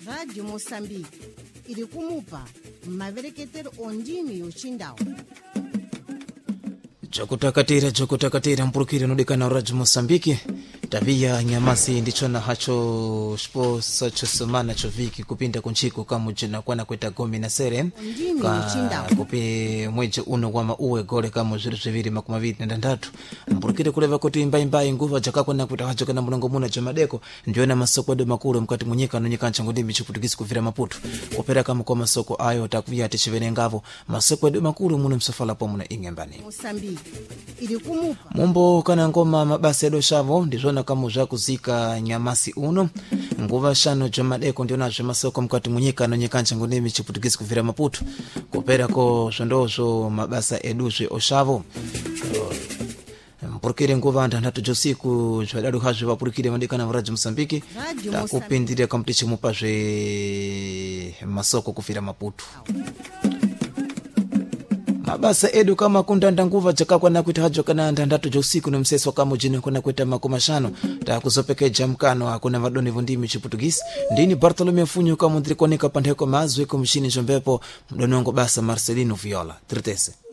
Rádio Moçambique ili kumupa mavereketero ondimi yochindao. Chokutakatira mpurukire nodekana Radio Moçambique tabia nyamasi ndichona hacho sposa chosomana choviki kupinda kunchiko kamujina kwana kweta gomi na sere kupi mweje uno wama uwe gole kama zviru zviviri makumi vili na ndatu mpurukire kuleva kuti imbai nguva jakakona kweta hacho kana mulongo muna jamadeko ndiona masoko ade makuru mkati munyika nonyika nchangondimi chiputukisi kuvira Maputo opera kama kwa masoko ayo takuya tichivenengavo masoko ade makuru muno msafala po muna ingembani Moçambique ili kumupa mumbo kana ngoma mabasi edo shavo ndizona kama kuzika nyamasi uno nguva shano jamadeko ndiona masoko mkati munyika nonyika nchangondimi chiputukisi kuvira Maputo kopera ko zondozo mabasa eduzwe oshavo mpurukire nguva ndandatu josiku zvadadu hazve vapurukire madekana mu Radio Moçambique takupindire kamutichi mupazve masoko kuvira Maputo mabasa edu kama kundanda nguva jakakwana kuita hajo kana ndandatu josiku no mseso kama jino kuna kuita makomashano takuzopekeja mkano hakuna vadoni vundimi chiputukisi ndini Bartolomeu Funyu kama ndrikonika pandeko mazwe kumshini jombepo mdonongo basa Marcelino Viola tritese